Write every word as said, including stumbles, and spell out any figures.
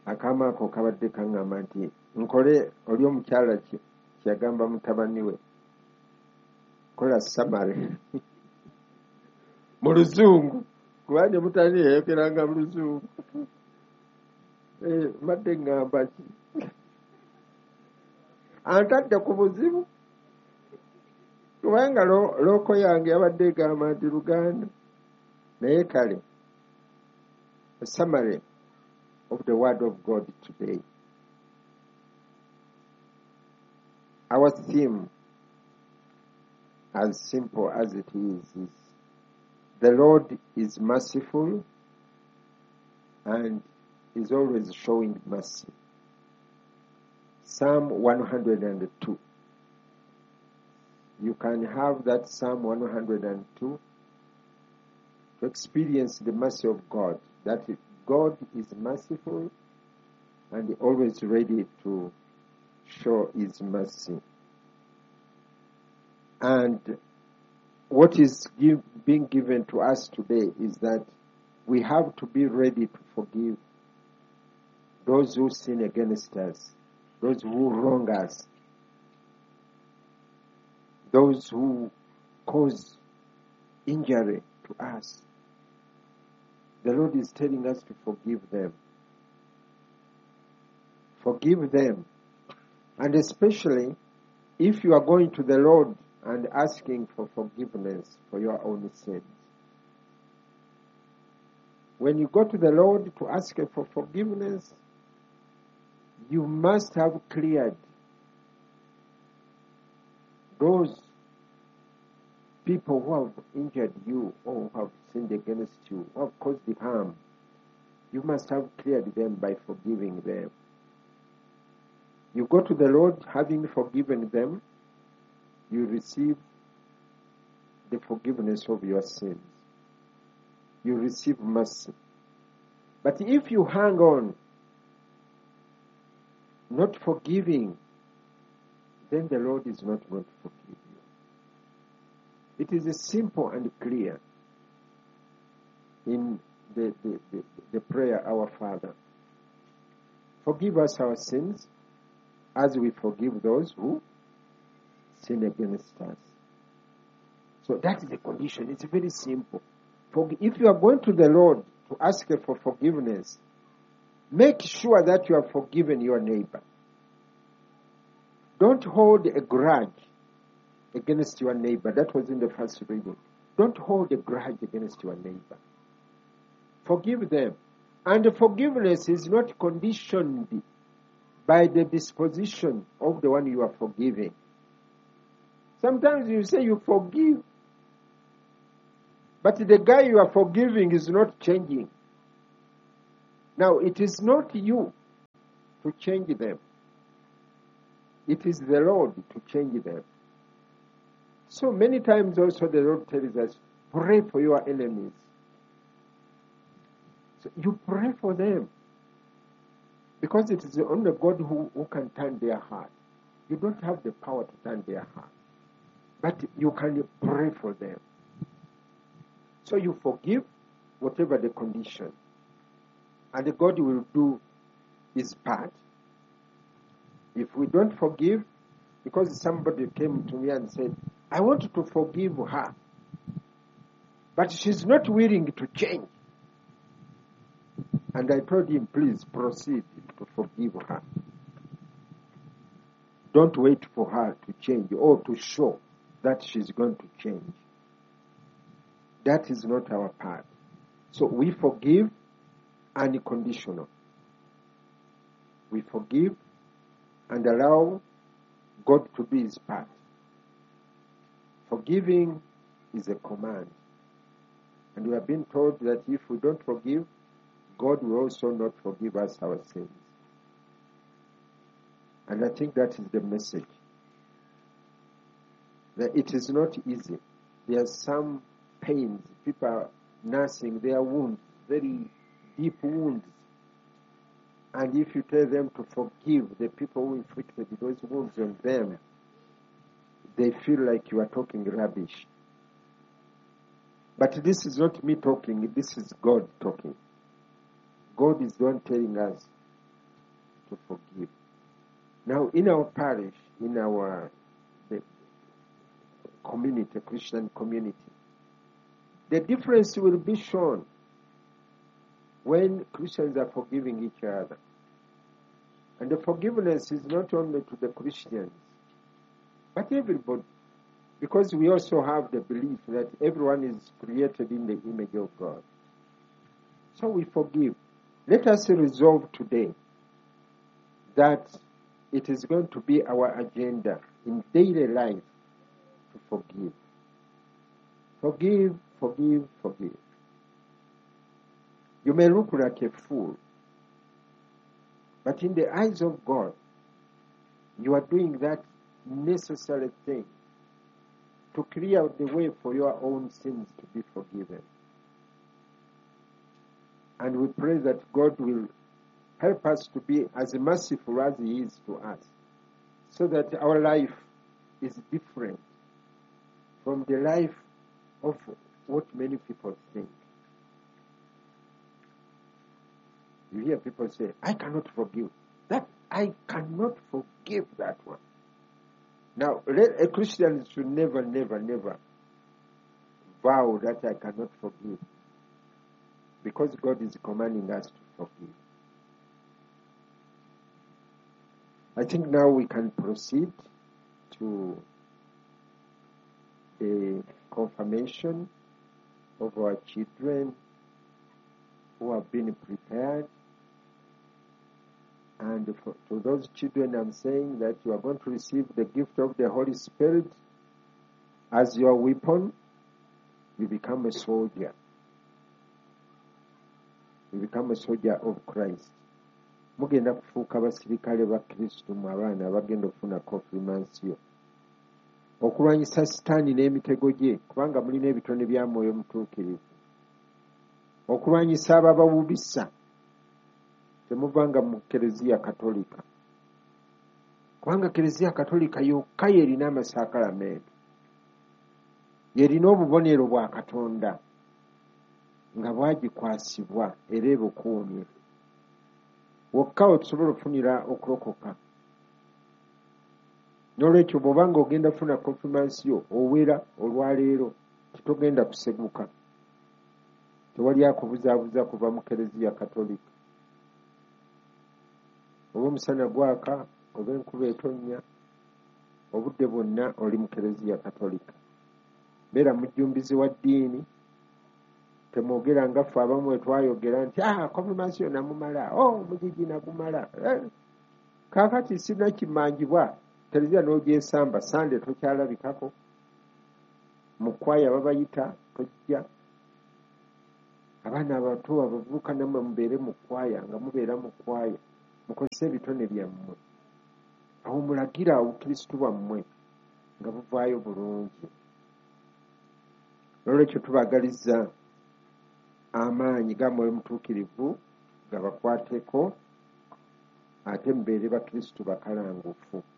akaama ako kabadde kaŋŋamba nti nkole oli omukyala kyeyagamba mutabani we kola samare mu luzungu kuba ne mutani yayogeranga mu luzungu mbadde ŋŋamba ki antadde ku buzibu kubanga looko yange yabadde egamba nti Luganda naye kale a summary of the word of God today. Our theme, as simple as it is, is the Lord is merciful and is always showing mercy. Psalm one hundred two. You can have that Psalm one hundred two to experience the mercy of God, that God is merciful and always ready to show his mercy. And what is give, being given to us today is that we have to be ready to forgive those who sin against us, those who wrong us, those who cause injury to us. The Lord is telling us to forgive them. Forgive them. And especially if you are going to the Lord and asking for forgiveness for your own sins. When you go to the Lord to ask for forgiveness, you must have cleared those people who have injured you or who have sinned against you, who have caused the harm. You must have cleared them by forgiving them. You go to the Lord having forgiven them, you receive the forgiveness of your sins. You receive mercy. But if you hang on, not forgiving, then the Lord is not going to forgive you. It is simple and clear in the, the, the, the prayer, Our Father. Forgive us our sins as we forgive those who sin against us. So that is the condition. It's very simple. If you are going to the Lord to ask for forgiveness, make sure that you have forgiven your neighbor. Don't hold a grudge against your neighbor. That was in the first reading. Don't hold a grudge against your neighbor. Forgive them. And the forgiveness is not conditioned by the disposition of the one you are forgiving. Sometimes you say you forgive, but the guy you are forgiving is not changing. Now, it is not you to change them. It is the Lord to change them. So many times also the Lord tells us, pray for your enemies. So you pray for them. Because it is only God who, who can turn their heart. You don't have the power to turn their heart. But you can pray for them. So you forgive whatever the condition. And God will do his part. If we don't forgive, because somebody came to me and said, I want to forgive her, but she's not willing to change. And I told him, please proceed to forgive her. Don't wait for her to change or to show that she's going to change. That is not our part. So we forgive unconditional. We forgive and allow God to do his part. Forgiving is a command. And we have been told that if we don't forgive, God will also not forgive us our sins. And I think that is the message. That it is not easy. There are some pains. People are nursing their wounds, very deep wounds. And if you tell them to forgive the people who inflicted those wounds on them, they feel like you are talking rubbish. But this is not me talking, this is God talking. God is the one telling us to forgive. Now, in our parish, in our the community, Christian community, the difference will be shown when Christians are forgiving each other. And the forgiveness is not only to the Christians, but everybody. Because we also have the belief that everyone is created in the image of God. So we forgive. Let us resolve today that it is going to be our agenda in daily life to forgive. Forgive, forgive, forgive. You may look like a fool, but in the eyes of God, you are doing that necessary thing to clear the way for your own sins to be forgiven. And we pray that God will help us to be as merciful as He is to us, so that our life is different from the life of what many people think. You hear people say, I cannot forgive. That I cannot forgive that one. Now, a Christian should never, never, never vow that I cannot forgive, because God is commanding us to forgive. I think now we can proceed to the confirmation of our children who have been prepared. And for, to those children, I'm saying that you are going to receive the gift of the Holy Spirit as your weapon. You become a soldier. You become a soldier of Christ. Mugenda kufuuka abasirikale ba Kristo mu abaana abagenda okufuna confirmation. Okulwanyisa Sitaani n'emitego gye, kubanga mulina ebitone bya Mwoyo Mutuukirivu. Okulwanyisa ababawubisa, temuvanga mu Kereziya Katolika. Kubanga Kereziya Katolika yokka yerina amasakalamento. Yerina obubonero bwa Katonda nga bwagikwasibwa era ebukuumye. Wokka otusobola okufunira okulokoka. N'olwekyo bw'obanga ogenda kufuna confirmation owera olwaleero titogenda kuseguka. Tewali akubuzaabuza kuva mu Kereziya Katolika. Oba omusana gwaka, oba enkuba etonnya, obudde bwonna oli mu Kereziya Katolika. Beera mujjumbizi wa ddiini, temwogera nga ffe abamu twayogera nti ah confirmation namumala, oh mugigi nagumala. Eh, kaakati sinakimmanjibwa, Kereziya n'ogyesamba Sande tokyalabikako. Mu kwaya babayita tojja. Abaana abato abavubuka namwe mubeere mu kwaya, nga mubeera mu kwaya mukozese ebitone byammwe. Awo mulagira obukristu bwammwe nga buvaayo bulungi. N'olwekyo tubaagaliza amaanyi ga Mwoyo Mutuukirivu gabakwateko, ate mubeere bakristu bakalangufu.